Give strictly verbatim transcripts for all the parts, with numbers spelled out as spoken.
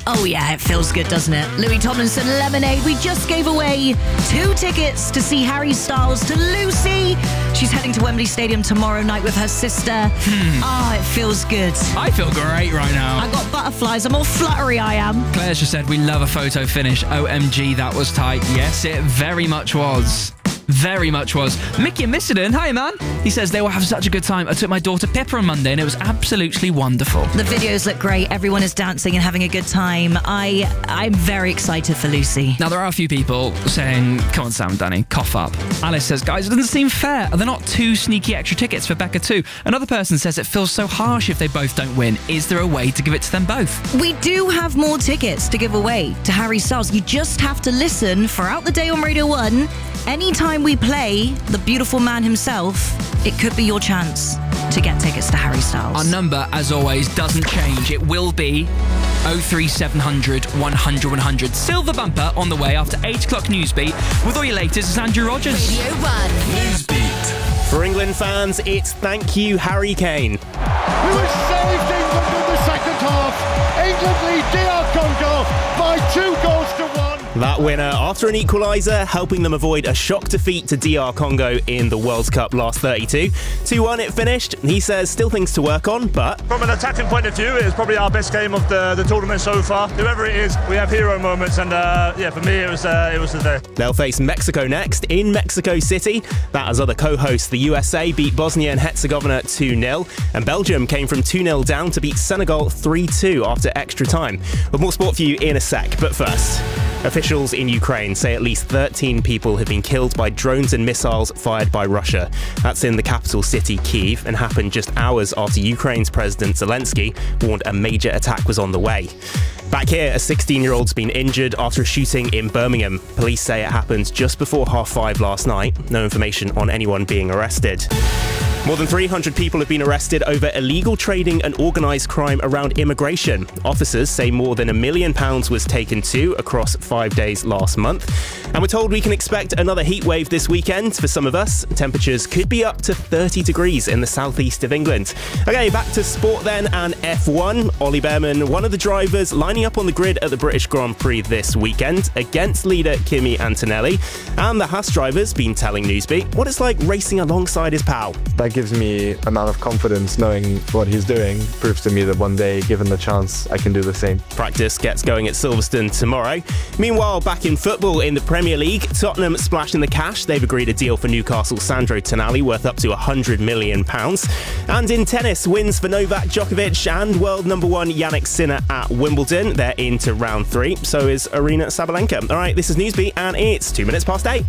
Oh yeah, it feels good, doesn't it? Louis Tomlinson, Lemonade. We just gave away two tickets to see Harry Styles to Lucy. She's heading to Wembley Stadium tomorrow night with her sister. Hmm. Ah, oh, it feels good. I feel great right now. I got butterflies. I'm all fluttery, I am. Claire just said, we love a photo finish. O M G, that was tight. Yes, it very much was. Very much was. Mickey Missiden, hi man. He says they will have such a good time. I took my daughter Pippa on Monday and it was absolutely wonderful. The videos look great. Everyone is dancing and having a good time. I, I'm very excited for Lucy. Now, there are a few people saying, come on, Sam, Danny, cough up. Alice says, guys, it doesn't seem fair. Are there not two sneaky extra tickets for Becca too? Another person says it feels so harsh if they both don't win. Is there a way to give it to them both? We do have more tickets to give away to Harry Styles. You just have to listen throughout the day on Radio one. Anytime we play the beautiful man himself, it could be your chance to get tickets to Harry Styles. Our number, as always, doesn't change. It will be oh three seven hundred one hundred one hundred. Silver bumper on the way after eight o'clock Newsbeat. With all your latest, it's Andrew Rogers. Radio one. Newsbeat. For England fans, it's thank you, Harry Kane. Who has saved England in the second half. England lead D R Congo by two goals to one. That winner, after an equaliser, helping them avoid a shock defeat to D R Congo in the World Cup last thirty-two. two one it finished. He says still things to work on, but... From an attacking point of view, it's probably our best game of the, the tournament so far. Whoever it is, we have hero moments, and uh, yeah, for me, it was uh, it was the day. They'll face Mexico next in Mexico City. That as other co-hosts, the U S A beat Bosnia and Herzegovina two nil, and Belgium came from two nil down to beat Senegal three two after extra time. With more sport for you in a sec, but first... Officials in Ukraine say at least thirteen people have been killed by drones and missiles fired by Russia. That's in the capital city, Kyiv, and happened just hours after Ukraine's President Zelensky warned a major attack was on the way. Back here, a sixteen-year-old's been injured after a shooting in Birmingham. Police say it happened just before half five last night. No information on anyone being arrested. More than three hundred people have been arrested over illegal trading and organised crime around immigration. Officers say more than a million pounds was taken too across five days last month. And we're told we can expect another heat wave this weekend for some of us. Temperatures could be up to thirty degrees in the southeast of England. Okay, back to sport then and F one. Ollie Behrman, one of the drivers lining up on the grid at the British Grand Prix this weekend against leader Kimi Antonelli. And the Haas driver's been telling Newsbeat what it's like racing alongside his pal. That gives me an amount of confidence knowing what he's doing. Proves to me that one day, given the chance, I can do the same. Practice gets going at Silverstone tomorrow. Meanwhile, back in football in the Premier League, Tottenham splashing the cash. They've agreed a deal for Newcastle's Sandro Tonali worth up to one hundred million pounds. And in tennis, wins for Novak Djokovic and world number one Jannik Sinner at Wimbledon. They're into round three. So is Arina Sabalenka. All right, this is Newsbeat and it's two minutes past eight.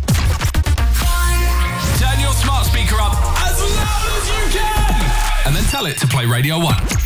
Turn your smart speaker up as loud as you can, and then tell it to play Radio one.